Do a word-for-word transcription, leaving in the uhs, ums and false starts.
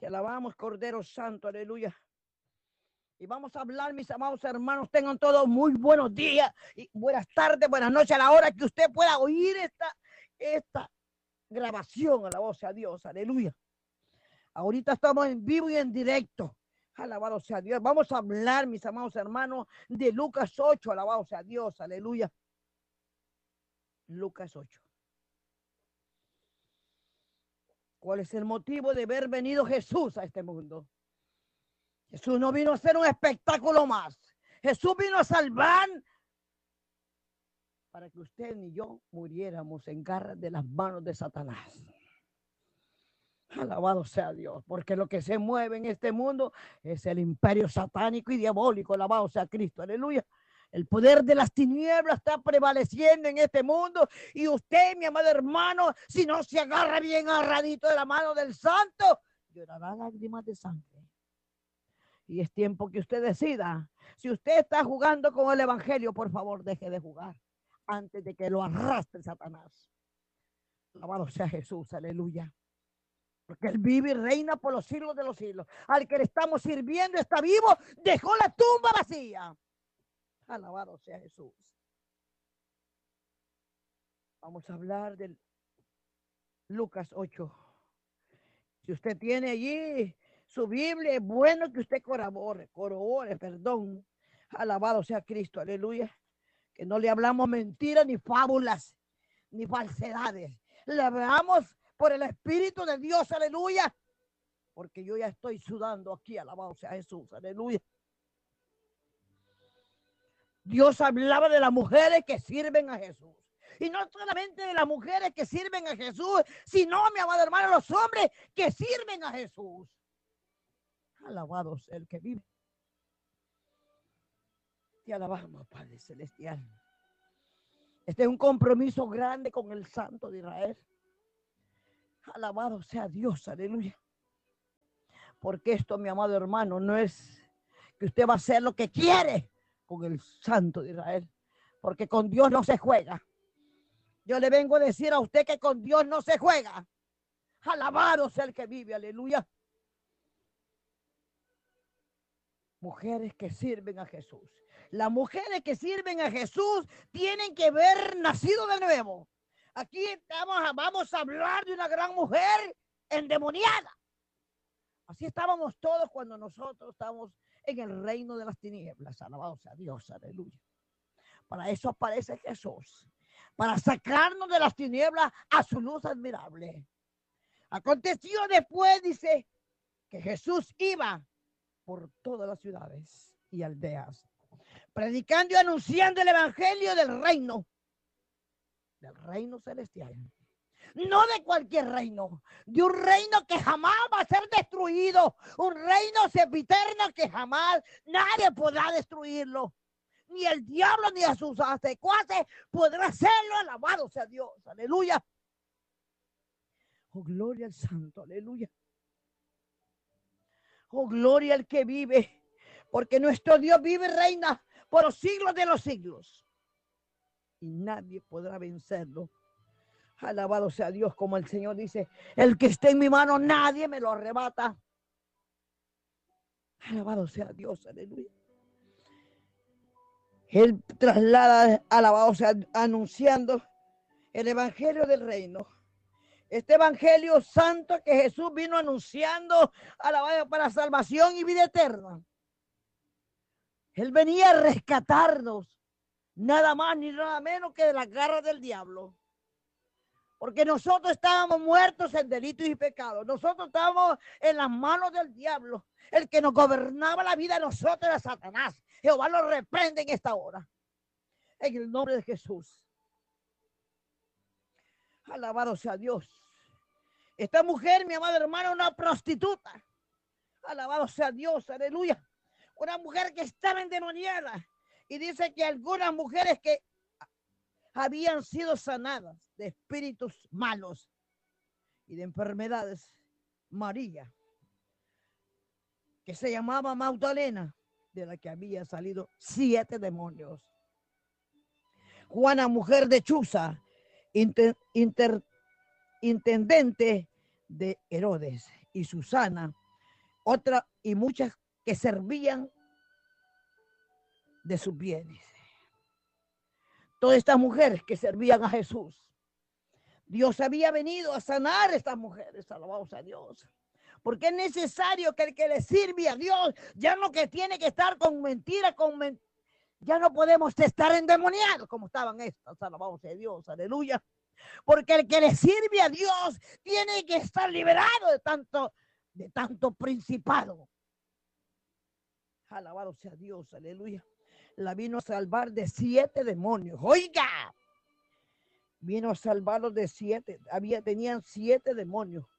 Te alabamos, Cordero Santo, aleluya. Y vamos a hablar, mis amados hermanos, tengan todos muy buenos días y buenas tardes, buenas noches, a la hora que usted pueda oír esta, esta grabación. Alabado sea Dios, aleluya. Ahorita estamos en vivo y en directo. Alabado sea Dios. Vamos a hablar, mis amados hermanos, de Lucas ocho. Alabado sea Dios, aleluya. Lucas ocho. ¿Cuál es el motivo de haber venido Jesús a este mundo? Jesús no vino a hacer un espectáculo más. Jesús vino a salvar para que usted ni yo muriéramos en garras de las manos de Satanás. Alabado sea Dios, porque lo que se mueve en este mundo es el imperio satánico y diabólico. Alabado sea Cristo, aleluya. El poder de las tinieblas está prevaleciendo en este mundo y usted, mi amado hermano, si no se agarra bien agarradito de la mano del santo, llorará lágrimas de sangre. Y es tiempo que usted decida. Si usted está jugando con el evangelio, por favor, deje de jugar antes de que lo arrastre Satanás. Alabado sea Jesús, aleluya. Porque él vive y reina por los siglos de los siglos. Al que le estamos sirviendo está vivo, dejó la tumba vacía. Alabado sea Jesús. Vamos a hablar de Lucas ocho. Si usted tiene allí su Biblia, es bueno que usted corrobore, corrobore, perdón. Alabado sea Cristo, aleluya. Que no le hablamos mentiras, ni fábulas, ni falsedades. Le hablamos por el Espíritu de Dios, aleluya. Porque yo ya estoy sudando aquí, alabado sea Jesús, aleluya. Dios hablaba de las mujeres que sirven a Jesús. Y no solamente de las mujeres que sirven a Jesús, sino, mi amado hermano, los hombres que sirven a Jesús. Alabado sea el que vive. Te alabamos, Padre Celestial. Este es un compromiso grande con el Santo de Israel. Alabado sea Dios, aleluya. Porque esto, mi amado hermano, no es que usted va a hacer lo que quiere con el Santo de Israel, porque con Dios no se juega. Yo le vengo a decir a usted que con Dios no se juega. Alabado sea el que vive, aleluya. Mujeres que sirven a Jesús. Las mujeres que sirven a Jesús tienen que haber nacido de nuevo. Aquí estamos, vamos a hablar de una gran mujer endemoniada. Así estábamos todos cuando nosotros estábamos en el reino de las tinieblas. Alabado sea Dios, aleluya. Para eso aparece Jesús, para sacarnos de las tinieblas a su luz admirable. Aconteció después, dice, que Jesús iba por todas las ciudades y aldeas, predicando y anunciando el evangelio del reino, del reino celestial. No de cualquier reino, de un reino que jamás va a ser destruido, un reino sempiterno que jamás nadie podrá destruirlo, ni el diablo ni a sus secuaces podrá hacerlo. Alabado sea Dios, aleluya. Oh, gloria al Santo, aleluya. Oh, gloria al que vive, porque nuestro Dios vive y reina por los siglos de los siglos, y nadie podrá vencerlo. Alabado sea Dios, como el Señor dice, el que esté en mi mano, nadie me lo arrebata. Alabado sea Dios, aleluya. Él traslada, alabado sea, anunciando el evangelio del reino. Este evangelio santo que Jesús vino anunciando, alabado, para salvación y vida eterna. Él venía a rescatarnos, nada más ni nada menos que de las garras del diablo. Porque nosotros estábamos muertos en delitos y pecados. Nosotros estábamos en las manos del diablo. El que nos gobernaba la vida de nosotros era Satanás. Jehová lo reprende en esta hora. En el nombre de Jesús. Alabado sea Dios. Esta mujer, mi amado hermano, una prostituta. Alabado sea Dios, aleluya. Una mujer que estaba endemoniada. Y dice que algunas mujeres que habían sido sanadas de espíritus malos y de enfermedades. María, que se llamaba Magdalena, de la que había salido siete demonios. Juana, mujer de Chuza, inter, inter, intendente de Herodes, y Susana, Otras y muchas que servían de sus bienes. Todas estas mujeres que servían a Jesús. Dios había venido a sanar a estas mujeres, alabamos a Dios. Porque es necesario que el que le sirve a Dios ya no que tiene que estar con mentira, con men ya no podemos estar endemoniados como estaban estas, alabamos a Dios, aleluya. Porque el que le sirve a Dios tiene que estar liberado de tanto, de tanto principado. Alabado sea Dios, aleluya. La vino a salvar de siete demonios. Oiga, vino a salvarlos de siete. Había, tenían siete demonios.